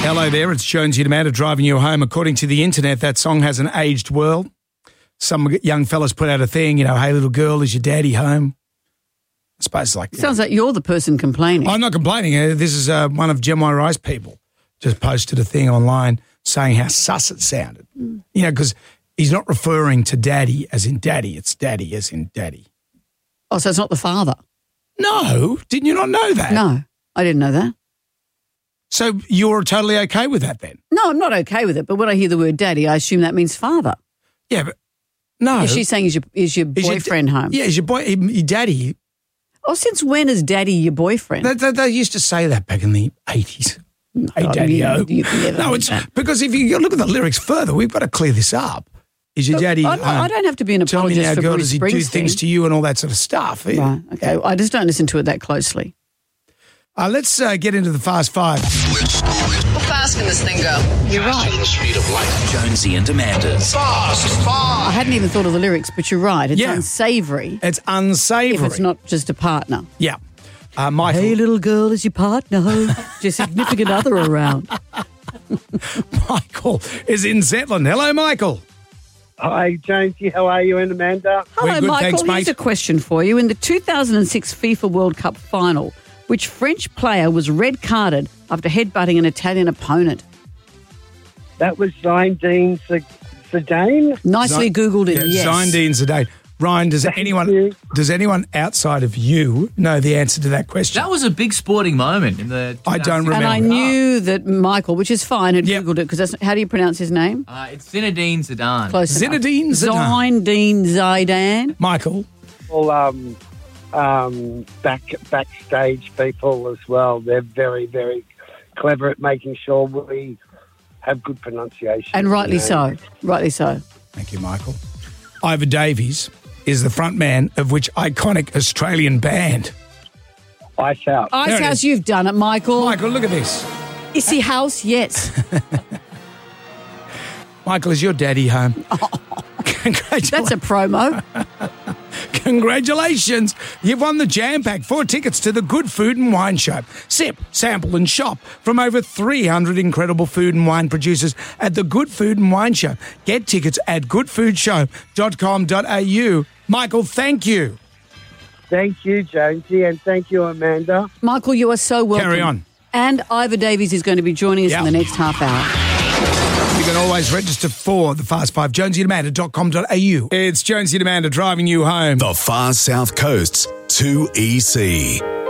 Hello there, it's Jonesy and Amanda driving you home. According to the internet, that song hasn't aged well. Some young fellas put out a thing, hey, little girl, is your daddy home? I suppose Sounds like you're the person complaining. I'm not complaining. This is one of Gemini Rice people just posted a thing online saying how sus it sounded. Because he's not referring to daddy as in daddy, it's daddy as in daddy. Oh, so it's not the father? No, didn't you not know that? No, I didn't know that. So you're totally okay with that then? No, I'm not okay with it, but when I hear the word daddy, I assume that means father. Yeah, but no. Is she saying is your boyfriend home? Yeah, is your daddy. Oh, since when is daddy your boyfriend? They used to say that back in the 80s. Hey, daddy-o. No, it's because if you look at the lyrics further, we've got to clear this up. Is your daddy I don't have to be an apologist for girl, Bruce does he do things to you and all that sort of stuff? Right, okay. I just don't listen to it that closely. Let's get into the Fast Five. How fast can this thing go? You're right. The speed of light. Jonesy and Amanda's Fast Five. I hadn't even thought of the lyrics, but you're right. It's unsavoury. It's unsavoury. If it's not just a partner. Yeah. Michael. Hey, little girl, is your partner home? Your significant other around. Michael is in Zetland. Hello, Michael. Hi, Jonesy. How are you and Amanda? Hello, We're good, Michael. thanks, mate. Here's a question for you. In the 2006 FIFA World Cup final, which French player was red-carded after headbutting an Italian opponent? That was Zinedine Zidane. Nicely Googled it, yes. Zinedine Zidane. Ryan, does anyone outside of you know the answer to that question? That was a big sporting moment in the. I don't remember. And I knew that Michael, which is fine, had Googled it because how do you pronounce his name? It's Zinedine Zidane. Close enough. Zinedine Zidane. Zinedine Zidane. Michael. All backstage people as well. They're very, very clever at making sure we have good pronunciation. And rightly so. Rightly so. Thank you, Michael. Ivor Davies is the front man of which iconic Australian band? Ice House. Ice House, you've done it, Michael. Michael, look at this. Issy House, yes. Michael, is your daddy home? Congratulations. That's a promo. Congratulations. You've won the Jam Pack, 4 tickets to the Good Food and Wine Show. Sip, sample and shop from over 300 incredible food and wine producers at the Good Food and Wine Show. Get tickets at goodfoodshow.com.au. Michael, thank you. Thank you, Jonesy, and thank you, Amanda. Michael, you are so welcome. Carry on. And Ivor Davies is going to be joining us in the next half hour. You can always register for the Fast Five, jonesyandamanda.com.au. It's Jonesy and Amanda driving you home. The Far South Coast's 2EC.